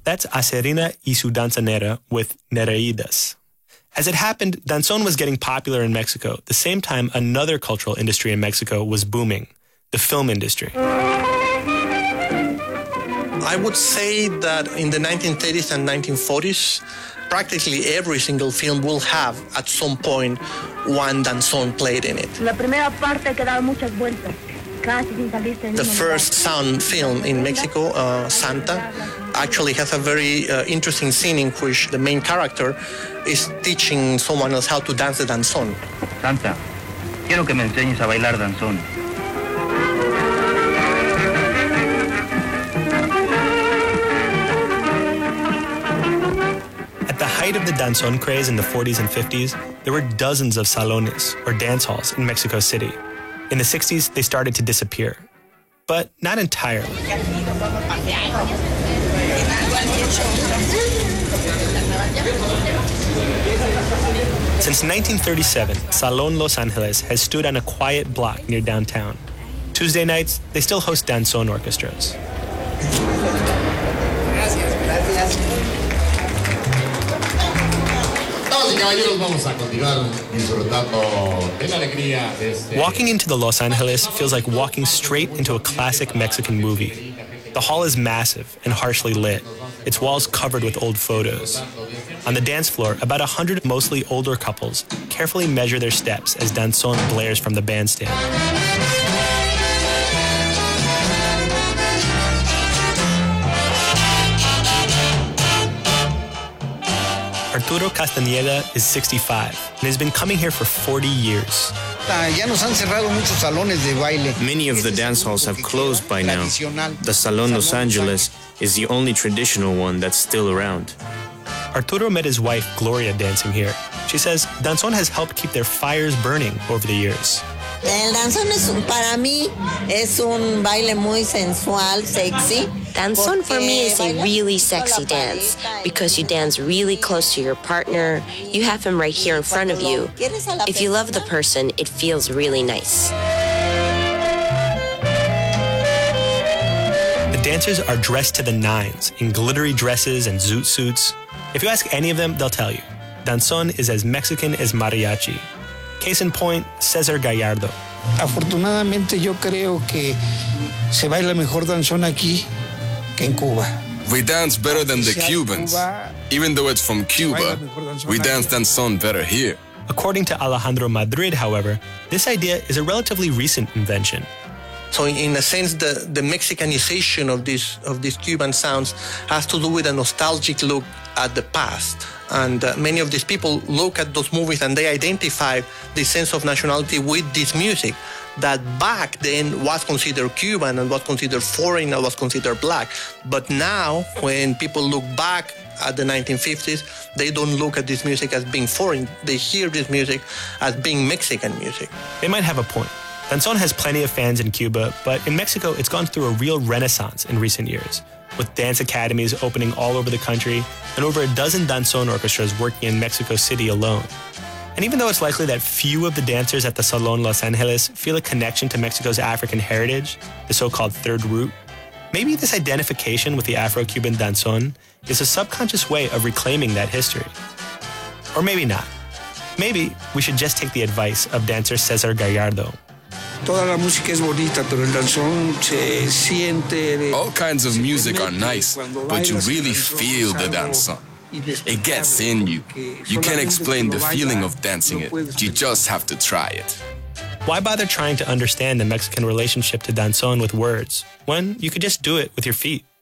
That's Acerina y su danzanera with Nereidas. As it happened, danzón was getting popular in Mexico the same time another cultural industry in Mexico was booming, the film industry. I would say that in the 1930s and 1940s, practically every single film will have, at some point, one danzón played in it. The first sound film in Mexico, Santa, actually has a very interesting scene in which the main character is teaching someone else how to dance the danzón. Santa, quiero que me enseñes a bailar danzón. At the height of the danzón craze in the 40s and 50s, there were dozens of salones, or dance halls, in Mexico City. In the 60s, they started to disappear. But not entirely. Since 1937, Salón Los Ángeles has stood on a quiet block near downtown. Tuesday nights, they still host danzón orchestras. Walking into the Los Angeles feels like walking straight into a classic Mexican movie. The hall is massive and harshly lit, its walls covered with old photos. On the dance floor, about 100 mostly older couples carefully measure their steps as danzón blares from the bandstand. Arturo Castañeda is 65 and has been coming here for 40 years. Many of the dance halls have closed by now. The Salón Los Angeles is the only traditional one that's still around. Arturo met his wife, Gloria, dancing here. She says danzón has helped keep their fires burning over the years. El danzón para mí es un baile muy sensual, sexy. Danzón for me is a really sexy dance because you dance really close to your partner. You have him right here in front of you. If you love the person, it feels really nice. The dancers are dressed to the nines in glittery dresses and zoot suits. If you ask any of them, they'll tell you. Danzón is as Mexican as mariachi. Case in point, César Gallardo. Afortunadamente yo creo que se baila mejor danzón aquí que en Cuba. We dance better than the Cubans. Even though it's from Cuba, we dance danzón better here. According to Alejandro Madrid, however, this idea is a relatively recent invention. So in a sense, the Mexicanization of these Cuban sounds has to do with a nostalgic look at the past. And many of these people look at those movies and they identify the sense of nationality with this music that back then was considered Cuban and was considered foreign and was considered black. But now, when people look back at the 1950s, they don't look at this music as being foreign. They hear this music as being Mexican music. They might have a point. Danzón has plenty of fans in Cuba, but in Mexico, it's gone through a real renaissance in recent years, with dance academies opening all over the country and over a dozen danzón orchestras working in Mexico City alone. And even though it's likely that few of the dancers at the Salón Los Angeles feel a connection to Mexico's African heritage, the so-called third root, maybe this identification with the Afro-Cuban danzón is a subconscious way of reclaiming that history. Or maybe not. Maybe we should just take the advice of dancer César Gallardo. Toda la música es bonita, pero el danzón se siente. All kinds of music are nice, but you really feel the danzón. It gets in you. You can't explain the feeling of dancing it. You just have to try it. Why bother trying to understand the Mexican relationship to danzón with words when you could just do it with your feet?